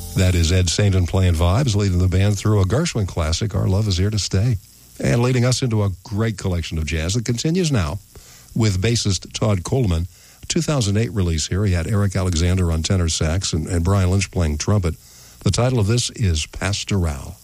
That is Ed Sainton playing vibes, leading the band through a Gershwin classic, Our Love Is Here to Stay, and leading us into a great collection of jazz that continues now with bassist Todd Coleman. 2008 release here. He had Eric Alexander on tenor sax and Brian Lynch playing trumpet. The title of this is Pastoral.